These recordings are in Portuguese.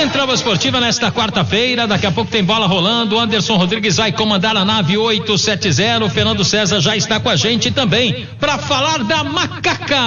Trava Esportiva nesta quarta-feira, daqui a pouco tem bola rolando, Anderson Rodrigues vai comandar a nave 870, o Fernando César já está com a gente também para falar da Macaca.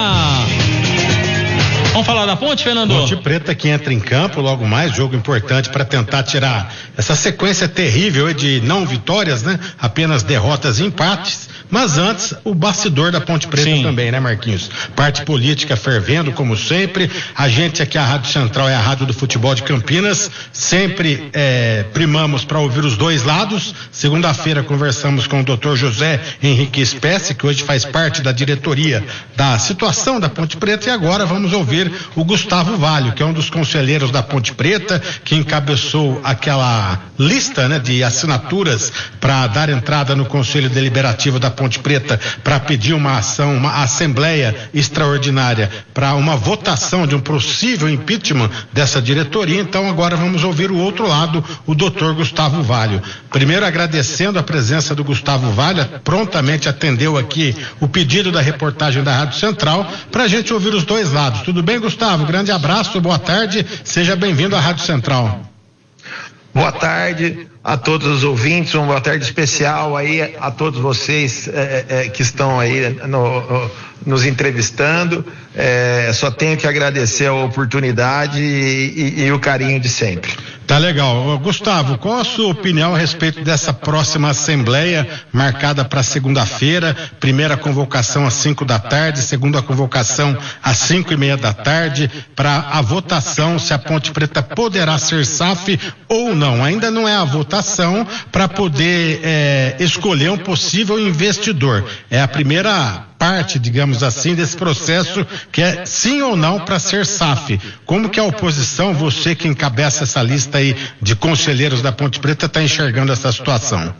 Vamos falar da Ponte, Fernando? Ponte Preta que entra em campo logo mais, jogo importante para tentar tirar essa sequência terrível de não vitórias, né? Apenas derrotas e empates. Mas antes, o bastidor da Ponte Preta também, né, Marquinhos? Parte política fervendo, como sempre. A gente aqui, a Rádio Central é a Rádio do Futebol de Campinas. Sempre primamos para ouvir os dois lados. Segunda-feira conversamos com o Dr. José Henrique Espécie, que hoje faz parte da diretoria da situação da Ponte Preta. E agora vamos ouvir o Gustavo Valho, que é um dos conselheiros da Ponte Preta, que encabeçou aquela lista, né, de assinaturas para dar entrada no Conselho Deliberativo da Ponte Preta para pedir uma ação, uma assembleia extraordinária para uma votação de um possível impeachment dessa diretoria. Então agora vamos ouvir o outro lado, o doutor Gustavo Valho. Primeiro agradecendo a presença do Gustavo Valho, prontamente atendeu aqui o pedido da reportagem da Rádio Central para a gente ouvir os dois lados. Tudo bem, Gustavo? Grande abraço, boa tarde, seja bem-vindo à Rádio Central. Boa tarde a todos os ouvintes, uma boa tarde especial aí a todos vocês que estão aí nos entrevistando. Só tenho que agradecer a oportunidade e o carinho de sempre. Tá legal. Gustavo, qual a sua opinião a respeito dessa próxima assembleia marcada para segunda-feira? Primeira convocação às 5 da tarde, segunda convocação às 5:30 da tarde, para a votação se a Ponte Preta poderá ser SAF ou não. Ainda não é a votação para poder escolher um possível investidor. É a primeira parte, digamos assim, desse processo, que é sim ou não para ser SAF. Como que a oposição, você que encabeça essa lista aí de conselheiros da Ponte Preta, está enxergando essa situação?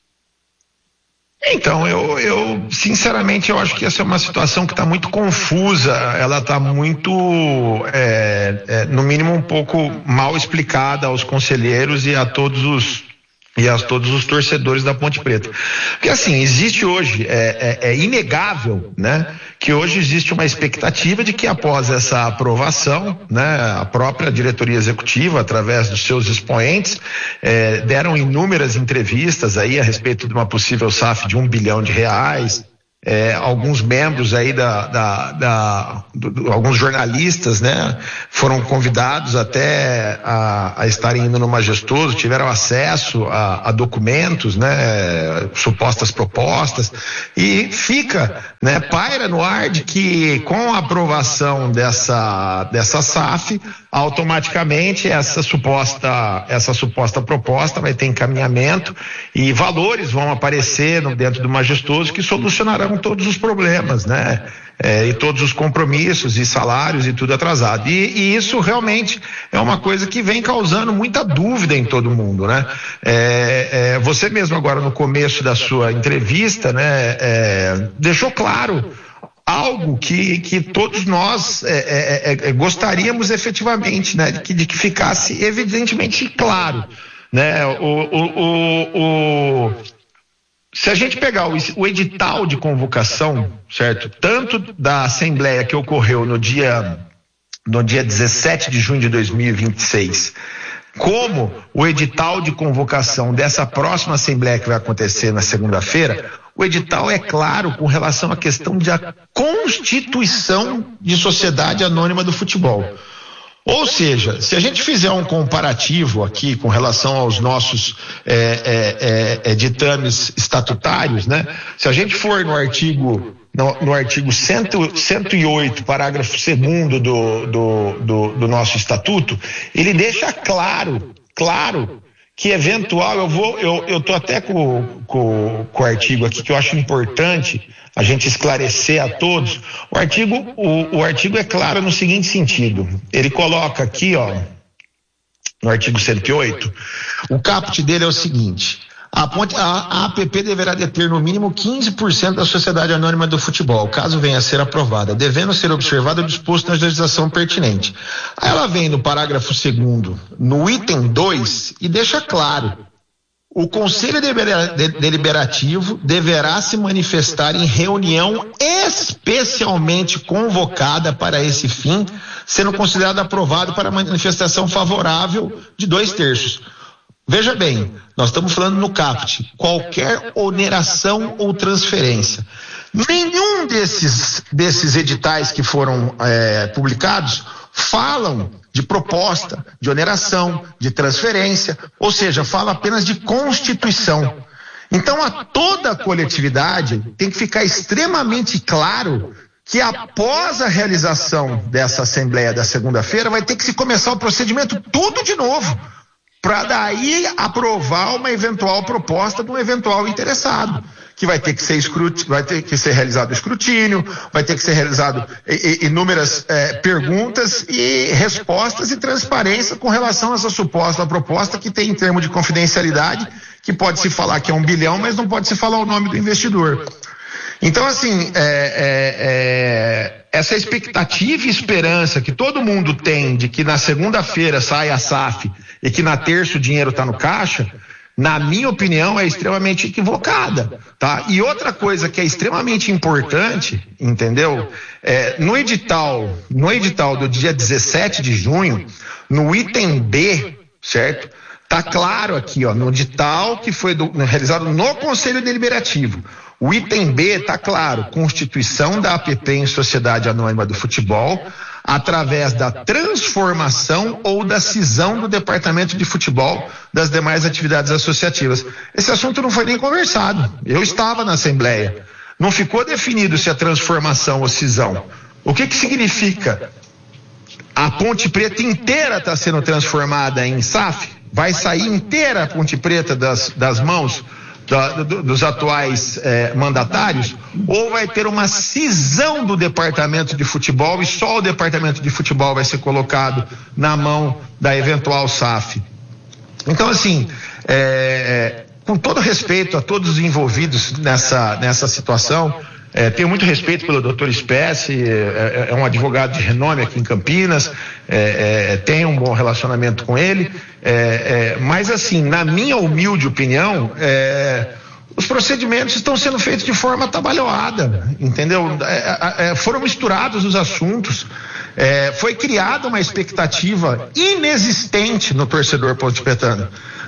Então, eu sinceramente eu acho que essa é uma situação que está muito confusa, ela está muito, no mínimo um pouco mal explicada aos conselheiros e a todos os torcedores da Ponte Preta. Porque assim, existe hoje, é inegável, né, que hoje existe uma expectativa de que após essa aprovação, né, a própria diretoria executiva, através dos seus expoentes, deram inúmeras entrevistas aí a respeito de uma possível SAF de R$1 bilhão. Alguns membros aí alguns jornalistas, né, foram convidados até a estarem indo no Majestoso, tiveram acesso a documentos, né, supostas propostas, e fica, né, paira no ar de que com a aprovação dessa SAF, automaticamente essa suposta proposta vai ter encaminhamento e valores vão aparecer dentro do Majestoso que solucionarão todos os problemas, né? E todos os compromissos e salários e tudo atrasado. E isso realmente é uma coisa que vem causando muita dúvida em todo mundo, né? Você mesmo agora no começo da sua entrevista, né, deixou claro algo que todos nós gostaríamos efetivamente, né, de que ficasse evidentemente claro, né? Se a gente pegar o edital de convocação, certo? Tanto da Assembleia que ocorreu no dia 17 de junho de 2026, como o edital de convocação dessa próxima Assembleia que vai acontecer na segunda-feira, o edital é claro com relação à questão da constituição de sociedade anônima do futebol. Ou seja, se a gente fizer um comparativo aqui com relação aos nossos ditames estatutários, né? Se a gente for no artigo 108, parágrafo 2º do nosso estatuto, ele deixa claro que eventual, eu tô até com o artigo aqui que eu acho importante a gente esclarecer a todos. O artigo é claro no seguinte sentido, ele coloca aqui, ó, no artigo 108, o caput dele é o seguinte: a APP deverá deter no mínimo 15% da sociedade anônima do futebol, caso venha a ser aprovada, devendo ser observado o disposto na legislação pertinente. Aí ela vem no parágrafo 2º, no item 2, e deixa claro o Conselho Deliberativo deverá se manifestar em reunião especialmente convocada para esse fim, sendo considerado aprovado para manifestação favorável de 2/3. Veja bem, nós estamos falando no caput, qualquer oneração ou transferência. Nenhum desses editais que foram publicados falam de proposta, de oneração, de transferência, ou seja, fala apenas de constituição. Então, a toda a coletividade tem que ficar extremamente claro que após a realização dessa assembleia da segunda-feira vai ter que se começar o procedimento tudo de novo, para daí aprovar uma eventual proposta de um eventual interessado, que vai ter que ser realizado escrutínio, vai ter que ser realizado inúmeras perguntas e respostas e transparência com relação a essa suposta proposta que tem em termo de confidencialidade, que pode se falar que é 1 bilhão, mas não pode se falar o nome do investidor. Então, assim, essa expectativa e esperança que todo mundo tem de que na segunda-feira sai a SAF e que na terça o dinheiro está no caixa, na minha opinião, é extremamente equivocada, tá? E outra coisa que é extremamente importante, entendeu? No edital do dia 17 de junho, no item B, certo? Tá claro aqui, ó, no edital que foi realizado no Conselho Deliberativo. O item B tá claro, constituição da APP em Sociedade Anônima do Futebol, através da transformação ou da cisão do departamento de futebol das demais atividades associativas. Esse assunto não foi nem conversado. Eu estava na Assembleia. Não ficou definido se é transformação ou cisão. O que significa? A Ponte Preta inteira está sendo transformada em SAF? Vai sair inteira a Ponte Preta das mãos dos atuais mandatários, ou vai ter uma cisão do departamento de futebol e só o departamento de futebol vai ser colocado na mão da eventual SAF? Então, assim, com todo respeito a todos os envolvidos nessa situação, tenho muito respeito pelo Dr. Spesse, é um advogado de renome aqui em Campinas, tenho um bom relacionamento com ele, mas assim, na minha humilde opinião, os procedimentos estão sendo feitos de forma atabalhoada, entendeu? Foram misturados os assuntos, foi criada uma expectativa inexistente no torcedor pontepetano.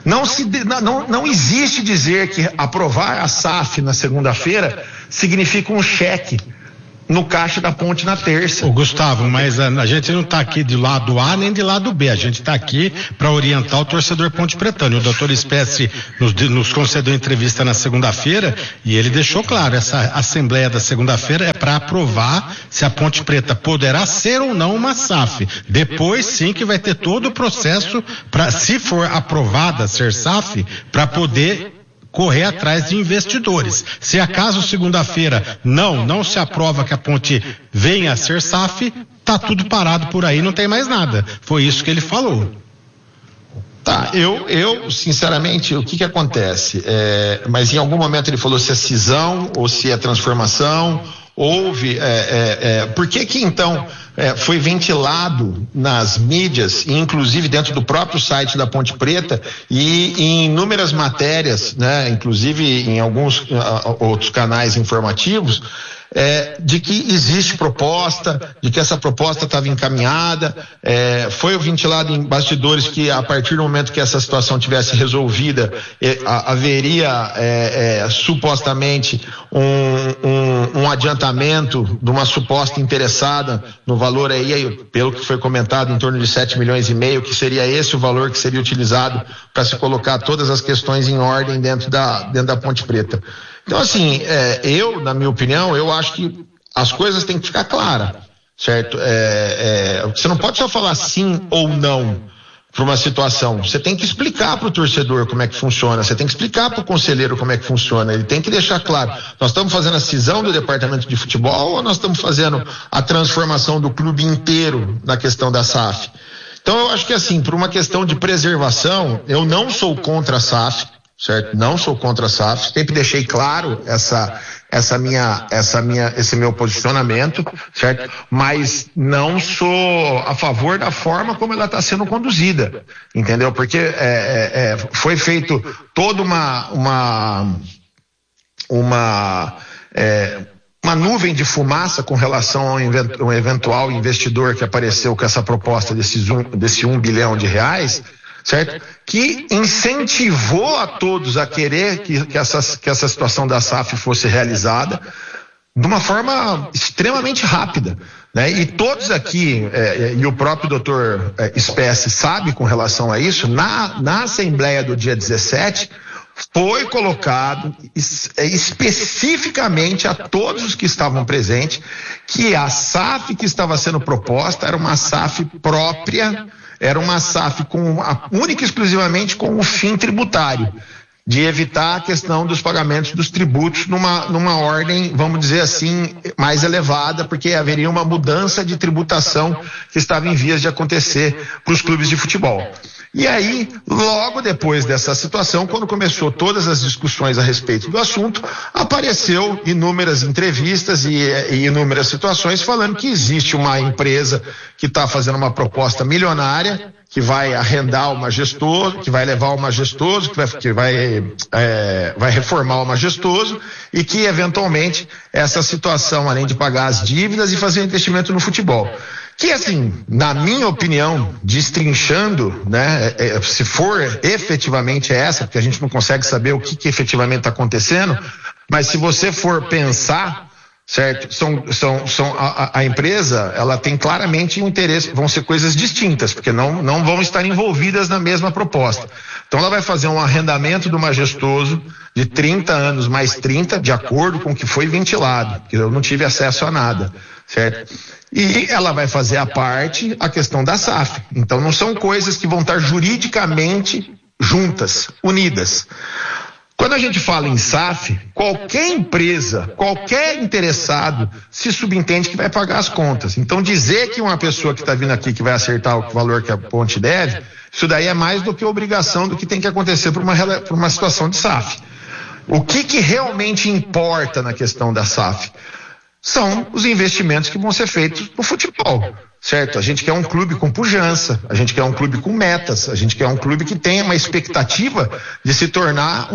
Não existe dizer que aprovar a SAF na segunda-feira significa um cheque no caixa da Ponte na terça. Ô Gustavo, mas a gente não está aqui de lado A nem de lado B, a gente está aqui para orientar o torcedor pontepetano. O doutor Spesse nos concedeu entrevista na segunda-feira e ele deixou claro, essa assembleia da segunda-feira é para aprovar se a Ponte Preta poderá ser ou não uma SAF. Depois sim que vai ter todo o processo para, se for aprovada ser SAF, para poder correr atrás de investidores. Se acaso segunda-feira não se aprova que a ponte venha a ser SAF, tá tudo parado por aí, não tem mais nada. Foi isso que ele falou. Tá, eu sinceramente, o que acontece? Mas em algum momento ele falou se é cisão ou se é transformação. Houve, por que então foi ventilado nas mídias, inclusive dentro do próprio site da Ponte Preta e em inúmeras matérias, né, inclusive em alguns outros canais informativos, de que existe proposta, de que essa proposta estava encaminhada, foi ventilado em bastidores que a partir do momento que essa situação tivesse resolvida, haveria supostamente um adiantamento de uma suposta interessada no valor aí, pelo que foi comentado, em torno de 7,5 milhões, que seria esse o valor que seria utilizado para se colocar todas as questões em ordem dentro da Ponte Preta. Então, assim, na minha opinião, eu acho que as coisas têm que ficar claras, certo? Você não pode só falar sim ou não para uma situação. Você tem que explicar para o torcedor como é que funciona, você tem que explicar para o conselheiro como é que funciona, ele tem que deixar claro, nós estamos fazendo a cisão do departamento de futebol ou nós estamos fazendo a transformação do clube inteiro na questão da SAF? Então, eu acho que assim, por uma questão de preservação, eu não sou contra a SAF, certo? Não sou contra a SAF, sempre deixei claro esse meu posicionamento, certo? Mas não sou a favor da forma como ela está sendo conduzida, entendeu? Porque foi feito toda uma nuvem de fumaça com relação ao eventual investidor que apareceu com essa proposta desse 1 bilhão de reais, certo? Que incentivou a todos a querer que essa situação da SAF fosse realizada de uma forma extremamente rápida, né? E todos aqui, e o próprio doutor Spesse sabe com relação a isso, na Assembleia do dia 17, foi colocado especificamente a todos os que estavam presentes que a SAF que estava sendo proposta era uma SAF própria, era uma SAF única e exclusivamente com o fim tributário, de evitar a questão dos pagamentos dos tributos numa ordem, vamos dizer assim, mais elevada, porque haveria uma mudança de tributação que estava em vias de acontecer para os clubes de futebol. E aí, logo depois dessa situação, quando começou todas as discussões a respeito do assunto, apareceu inúmeras entrevistas e inúmeras situações falando que existe uma empresa que está fazendo uma proposta milionária, que vai arrendar o majestoso, que vai levar o majestoso, que vai reformar o majestoso, e que eventualmente essa situação, além de pagar as dívidas e fazer investimento no futebol. Que, assim, na minha opinião, destrinchando, né, se for efetivamente essa, porque a gente não consegue saber o que efetivamente está acontecendo, mas se você for pensar, certo, a empresa, ela tem claramente um interesse, vão ser coisas distintas, porque não vão estar envolvidas na mesma proposta. Então ela vai fazer um arrendamento do majestoso de 30 anos mais 30, de acordo com o que foi ventilado, porque eu não tive acesso a nada, certo? E ela vai fazer a questão da SAF. Então não são coisas que vão estar juridicamente juntas, unidas. Quando a gente fala em SAF, qualquer empresa, qualquer interessado se subentende que vai pagar as contas. Então dizer que uma pessoa que está vindo aqui que vai acertar o valor que a ponte deve, isso daí é mais do que obrigação do que tem que acontecer por uma situação de SAF. O que realmente importa na questão da SAF? São os investimentos que vão ser feitos no futebol, certo? A gente quer um clube com pujança, a gente quer um clube com metas, a gente quer um clube que tenha uma expectativa de se tornar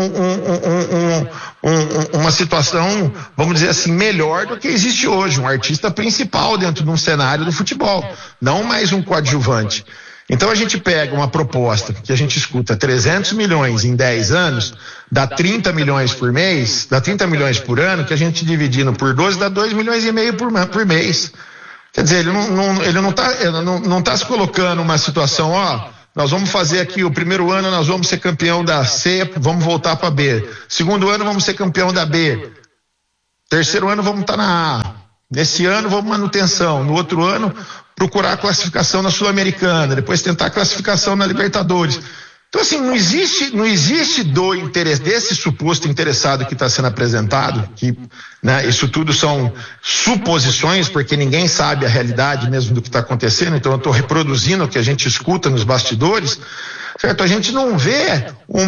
uma situação, vamos dizer assim, melhor do que existe hoje, um artista principal dentro de um cenário do futebol, não mais um coadjuvante. Então a gente pega uma proposta que a gente escuta 300 milhões em 10 anos, dá 30 milhões por mês, dá 30 milhões por ano, que a gente dividindo por 12 dá 2,5 milhões por mês. Quer dizer, ele não tá se colocando uma situação, nós vamos fazer aqui o primeiro ano, nós vamos ser campeão da C, vamos voltar para B. Segundo ano vamos ser campeão da B. Terceiro ano vamos estar na A. Nesse ano vamos manutenção, no outro ano procurar a classificação na Sul-Americana, depois tentar a classificação na Libertadores. Então, assim, não existe do interesse desse suposto interessado que está sendo apresentado, que, né, isso tudo são suposições, porque ninguém sabe a realidade mesmo do que está acontecendo, então eu estou reproduzindo o que a gente escuta nos bastidores, certo? A gente não vê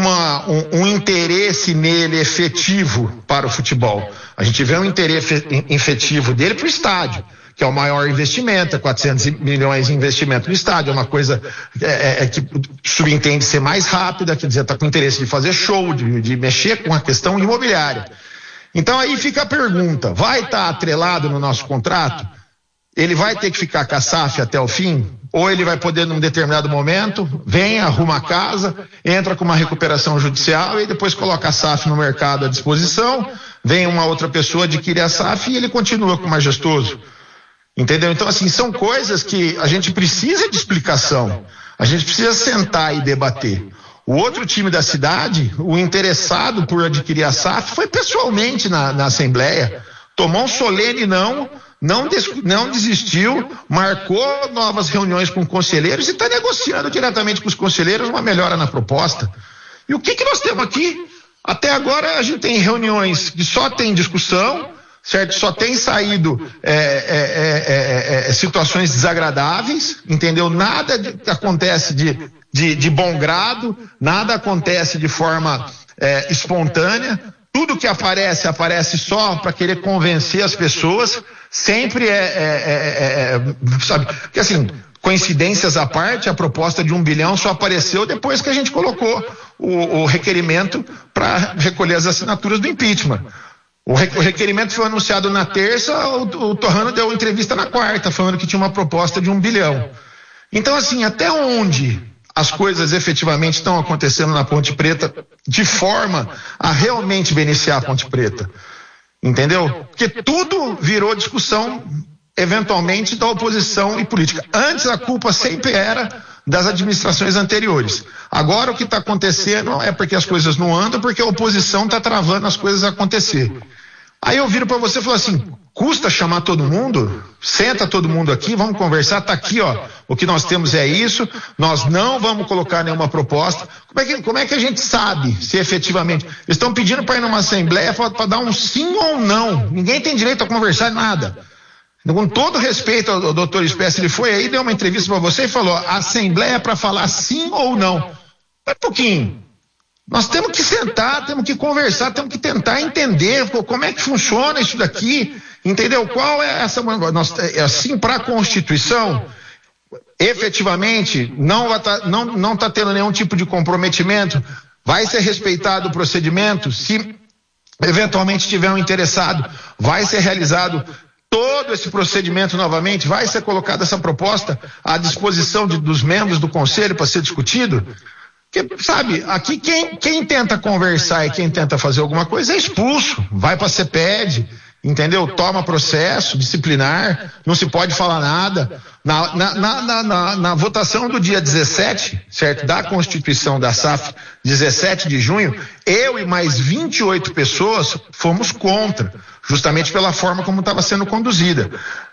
um interesse nele efetivo para o futebol. A gente vê um interesse efetivo dele para o estádio, que é o maior investimento, 400 milhões de investimento no estádio, é uma coisa que subentende ser mais rápida, quer dizer, está com interesse de fazer show, de mexer com a questão imobiliária. Então aí fica a pergunta, vai estar atrelado no nosso contrato? Ele vai ter que ficar com a SAF até o fim? Ou ele vai poder, num determinado momento, vem, arruma a casa, entra com uma recuperação judicial e depois coloca a SAF no mercado à disposição, vem uma outra pessoa, adquire a SAF e ele continua com o majestoso. Entendeu? Então, assim, são coisas que a gente precisa de explicação. A gente precisa sentar e debater. O outro time da cidade, o interessado por adquirir a SAF, foi pessoalmente na Assembleia. Tomou um solene não desistiu, marcou novas reuniões com conselheiros e está negociando diretamente com os conselheiros uma melhora na proposta. E o que nós temos aqui? Até agora a gente tem reuniões que só tem discussão, certo? Só tem saído situações desagradáveis, entendeu? Nada acontece de bom grado, nada acontece de forma espontânea. Tudo que aparece só para querer convencer as pessoas. Sempre sabe? Porque assim, coincidências à parte, a proposta de 1 bilhão só apareceu depois que a gente colocou o requerimento para recolher as assinaturas do impeachment. O requerimento foi anunciado na terça, o Torrano deu entrevista na quarta, falando que tinha uma proposta de 1 bilhão. Então, assim, até onde as coisas efetivamente estão acontecendo na Ponte Preta de forma a realmente beneficiar a Ponte Preta? Entendeu? Porque tudo virou discussão, eventualmente, da oposição e política. Antes a culpa sempre era das administrações anteriores. Agora o que está acontecendo é porque as coisas não andam, porque a oposição está travando as coisas a acontecer. Aí eu viro para você e falo assim, custa chamar todo mundo? Senta todo mundo aqui, vamos conversar, tá aqui, ó, o que nós temos é isso, nós não vamos colocar nenhuma proposta. Como é que a gente sabe se efetivamente... Eles estão pedindo para ir numa assembleia para dar um sim ou um não. Ninguém tem direito a conversar nada. Com todo respeito ao doutor Espécie, ele foi aí, deu uma entrevista para você e falou, a assembleia é para falar sim ou não. Espera um pouquinho. Nós temos que sentar, temos que conversar, temos que tentar entender como é que funciona isso daqui, entendeu? Qual é essa... Assim, para a Constituição, efetivamente, não está tendo nenhum tipo de comprometimento, vai ser respeitado o procedimento, se eventualmente tiver um interessado, vai ser realizado todo esse procedimento novamente, vai ser colocada essa proposta à disposição dos membros do Conselho para ser discutido. Porque, sabe, aqui quem tenta conversar e quem tenta fazer alguma coisa é expulso, vai para a CEPED, entendeu? Toma processo disciplinar, não se pode falar nada. Na votação do dia 17, certo, da Constituição da SAF, 17 de junho, eu e mais 28 pessoas fomos contra, justamente pela forma como estava sendo conduzida.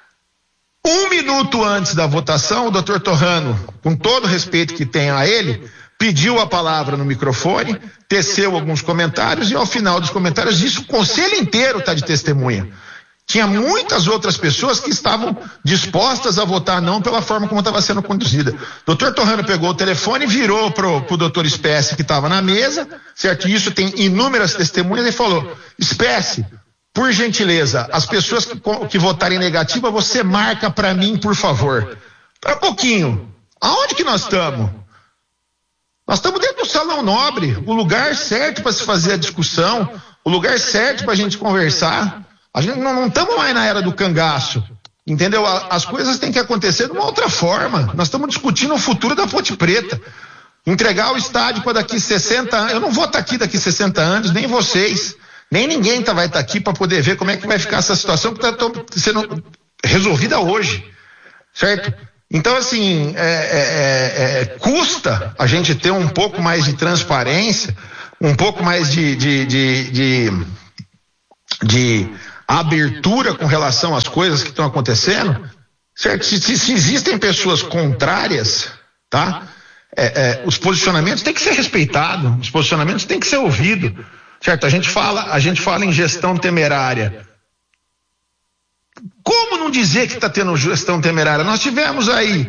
1 minuto antes da votação, o doutor Torrano, com todo o respeito que tenho a ele, pediu a palavra no microfone, teceu alguns comentários e ao final dos comentários, isso o conselho inteiro está de testemunha. Tinha muitas outras pessoas que estavam dispostas a votar não pela forma como estava sendo conduzida. Doutor Torrano pegou o telefone, virou pro doutor Espécie que estava na mesa, certo? E isso tem inúmeras testemunhas, e falou, Espécie, por gentileza, as pessoas que votarem negativa, você marca para mim, por favor. Para um pouquinho, aonde que nós estamos? Nós estamos dentro do Salão Nobre, o lugar certo para se fazer a discussão, o lugar certo para a gente conversar. A gente não estamos mais na era do cangaço, entendeu? As coisas têm que acontecer de uma outra forma. Nós estamos discutindo o futuro da Ponte Preta. Entregar o estádio para daqui 60 anos. Eu não vou estar aqui daqui 60 anos, nem vocês, nem ninguém vai estar aqui para poder ver como é que vai ficar essa situação que está sendo resolvida hoje, certo? Então, assim, custa a gente ter um pouco mais de transparência, um pouco mais de abertura com relação às coisas que estão acontecendo, certo? Se existem pessoas contrárias, tá? Os posicionamentos têm que ser respeitados, os posicionamentos têm que ser ouvidos, certo? A gente fala em gestão temerária. Como não dizer que está tendo gestão temerária? Nós tivemos aí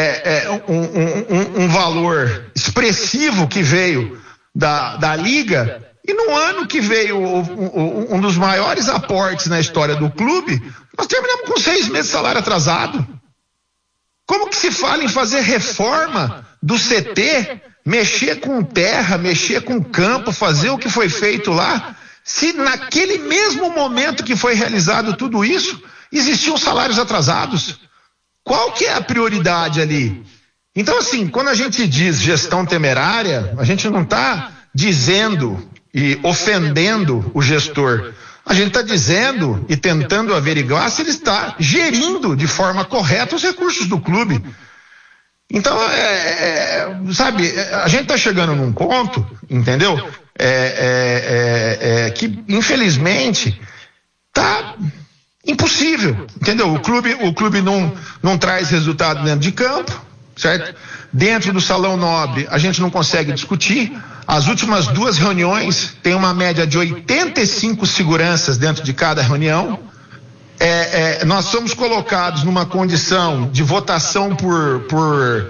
um valor expressivo que veio da Liga, e no ano que veio um dos maiores aportes na história do clube, nós terminamos com 6 meses de salário atrasado. Como que se fala em fazer reforma do CT, mexer com terra, mexer com campo, fazer o que foi feito lá, se naquele mesmo momento que foi realizado tudo isso, existiam salários atrasados? Qual que é a prioridade ali? Então, assim, quando a gente diz gestão temerária, a gente não está dizendo e ofendendo o gestor. A gente está dizendo e tentando averiguar se ele está gerindo de forma correta os recursos do clube. Então, sabe, a gente está chegando num ponto, entendeu? Que, infelizmente, está impossível, entendeu? O clube não traz resultado dentro de campo, certo? Dentro do Salão Nobre, a gente não consegue discutir. As últimas 2 reuniões tem uma média de 85 seguranças dentro de cada reunião, nós somos colocados numa condição de votação por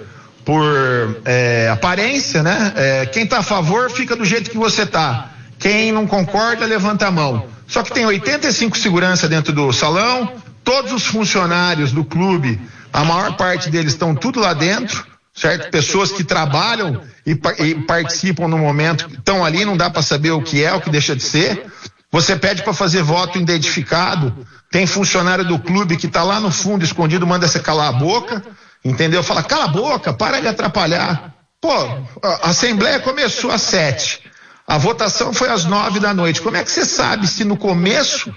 aparência, né? Quem está a favor fica do jeito que você está. Quem não concorda, levanta a mão. Só que tem 85 segurança dentro do salão, todos os funcionários do clube, a maior parte deles estão tudo lá dentro, certo? Pessoas que trabalham e participam no momento, estão ali, não dá para saber o que é, o que deixa de ser. Você pede para fazer voto identificado, tem funcionário do clube que está lá no fundo escondido, manda você calar a boca, entendeu? Fala, cala a boca, para de atrapalhar. Pô, a assembleia começou às 7, a votação foi às 9 da noite. Como é que você sabe se no começo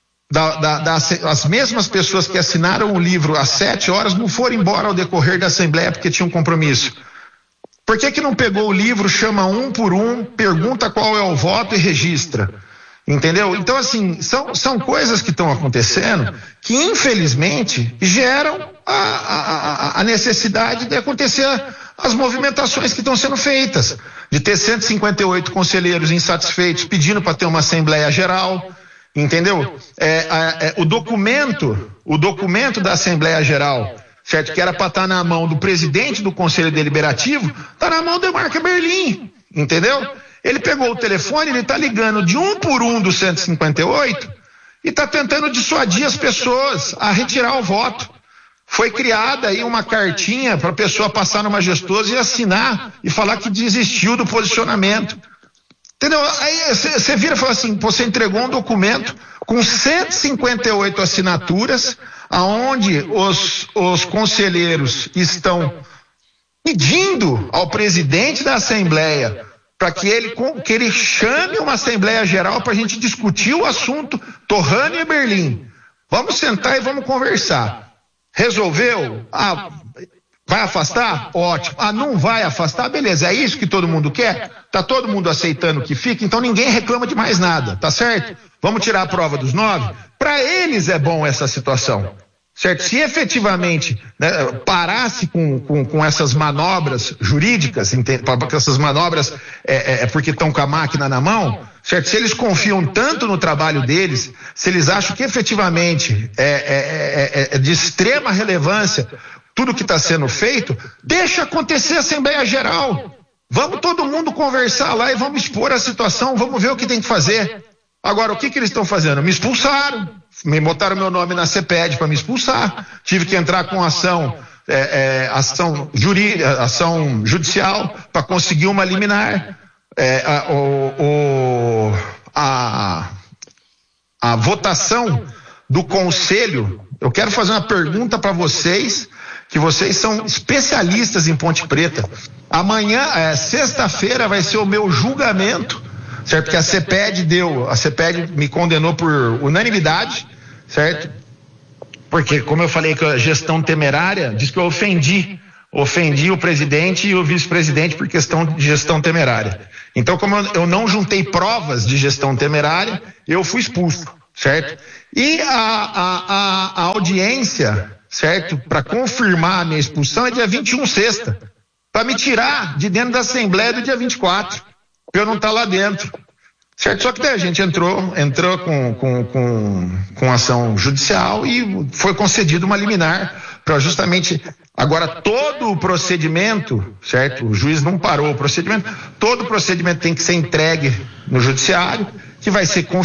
as mesmas pessoas que assinaram o livro às 7 horas não foram embora ao decorrer da assembleia porque tinham um compromisso? Por que não pegou o livro, chama um por um, pergunta qual é o voto e registra? Entendeu? Então, assim, são coisas que estão acontecendo que, infelizmente, geram a necessidade de acontecer as movimentações que estão sendo feitas, de ter 158 conselheiros insatisfeitos pedindo para ter uma Assembleia Geral, entendeu? O documento da Assembleia Geral, certo? Que era para estar na mão do presidente do Conselho Deliberativo, está na mão do Marco Berlim, entendeu? Ele pegou o telefone, ele está ligando de um por um dos 158 e está tentando dissuadir as pessoas a retirar o voto. Foi criada aí uma cartinha para a pessoa passar no majestoso e assinar e falar que desistiu do posicionamento. Entendeu? Aí você vira e fala assim, você entregou um documento com 158 assinaturas, aonde os conselheiros estão pedindo ao presidente da Assembleia para que ele chame uma Assembleia Geral para a gente discutir o assunto Torrano e Berlim. Vamos sentar e vamos conversar. Resolveu? Vai afastar? Ótimo. Não vai afastar? Beleza. É isso que todo mundo quer? Tá todo mundo aceitando que fica? Então ninguém reclama de mais nada, tá certo? Vamos tirar a prova dos 9? Para eles é bom essa situação. Certo? Se efetivamente, né, parasse com essas manobras jurídicas, com essas manobras porque estão com a máquina na mão, certo? Se eles confiam tanto no trabalho deles, se eles acham que efetivamente é de extrema relevância tudo que está sendo feito, deixa acontecer a Assembleia Geral. Vamos todo mundo conversar lá e vamos expor a situação, vamos ver o que tem que fazer. Agora, o que eles estão fazendo? Me expulsaram. Me botaram meu nome na CEPED para me expulsar. Tive que entrar com ação judicial para conseguir uma liminar. A votação do conselho. Eu quero fazer uma pergunta para vocês, que vocês são especialistas em Ponte Preta. Amanhã, sexta-feira, vai ser o meu julgamento, certo? Porque a CEPED me condenou por unanimidade, certo? Porque, como eu falei que a gestão temerária, diz que eu ofendi o presidente e o vice-presidente por questão de gestão temerária. Então, como eu não juntei provas de gestão temerária, eu fui expulso, certo? E a audiência, certo, para confirmar a minha expulsão é dia 21, sexta, para me tirar de dentro da Assembleia do dia 24, para eu não estar lá dentro. Certo? Só que daí a gente entrou com ação judicial e foi concedido uma liminar para justamente agora todo o procedimento, certo? O juiz não parou o procedimento, todo o procedimento tem que ser entregue no judiciário, que vai ser